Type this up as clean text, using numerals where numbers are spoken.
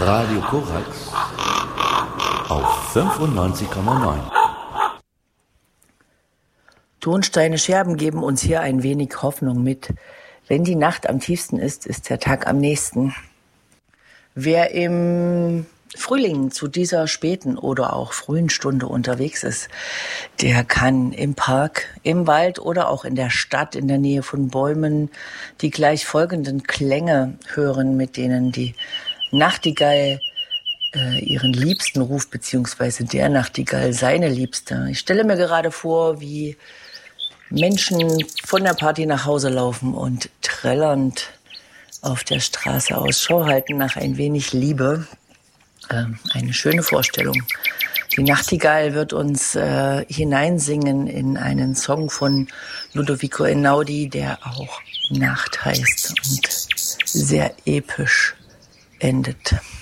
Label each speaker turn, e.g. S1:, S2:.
S1: Radio Korax auf 95,9.
S2: Tonsteine Scherben geben uns hier ein wenig Hoffnung mit. Wenn die Nacht am tiefsten ist, ist der Tag am nächsten. Wer im Frühling zu dieser späten oder auch frühen Stunde unterwegs ist, der kann im Park, im Wald oder auch in der Stadt in der Nähe von Bäumen die gleich folgenden Klänge hören, mit denen die Nachtigall ihren Liebsten ruft, beziehungsweise der Nachtigall seine Liebste. Ich stelle mir gerade vor, wie Menschen von der Party nach Hause laufen und trällernd auf der Straße Ausschau halten nach ein wenig Liebe. Eine schöne Vorstellung. Die Nachtigall wird uns hineinsingen in einen Song von Ludovico Einaudi, der auch Nacht heißt und sehr episch endet.